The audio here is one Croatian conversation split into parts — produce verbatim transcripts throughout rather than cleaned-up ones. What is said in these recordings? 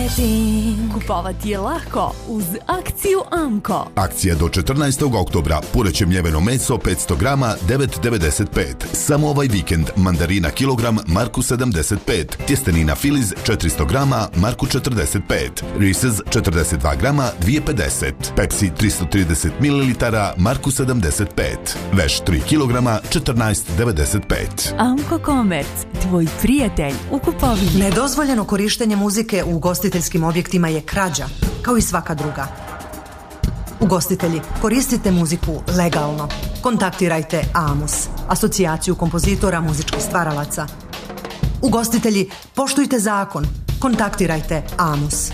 Marketing. Kupovati je lako uz akciju Amko. Akcija do četrnaestog oktobra. Pureće mljeveno meso petsto grama devet devedeset pet. Samo ovaj vikend mandarina kilogram marku sedamdeset pet. Tjestenina Filiz četiristo grama marku četrdeset pet. Reese's četrdeset dva grama dvije pedeset. Pepsi tristo trideset mililitara marku sedamdeset pet. Veš tri kilograma četrnaest devedeset pet. Amko Komerc, tvoj prijatelj u kupovini. Nedozvoljeno korištenje muzike u ugostiteljskim objektima je krađa, kao i svaka druga. Ugostitelji, koristite muziku legalno. Kontaktirajte AMUS, asocijaciju kompozitora muzičkih stvaralaca. Ugostitelji, poštujte zakon. Kontaktirajte AMUS.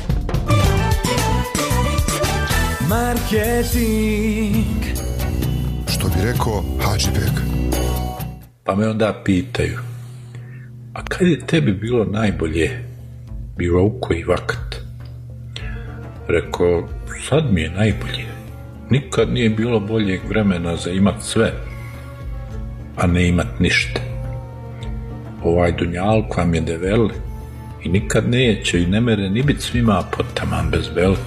Marketing. Što bi rekao Hadžibek. Pa me onda pitaju, a kad je tebi bilo najbolje, bilo u koji vakat? Rekao, sad mi je najbolje. Nikad nije bilo boljeg vremena za imat sve, a ne imat ništa. Ovaj dunjalk vam je develi i nikad neće i ne mere ni bit svima potaman bez beli.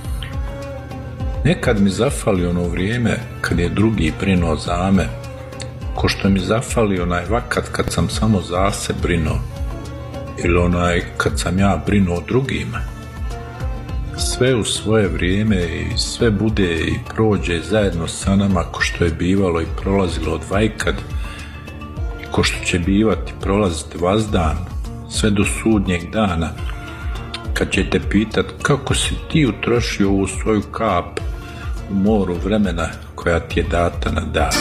Nekad mi zafali ono vrijeme kad je drugi brinuo za me, ko što mi zafali onaj vakat kad sam samo za se brinuo, ili onaj kad sam ja brinuo drugima. Sve u svoje vrijeme i sve bude i prođe zajedno sa nama ko što je bivalo i prolazilo od vajkad i ko što će bivati prolaziti vazdan sve do sudnjeg dana, kad će te pitat kako si ti utrošio ovu svoju kap u moru vremena koja ti je data na dan.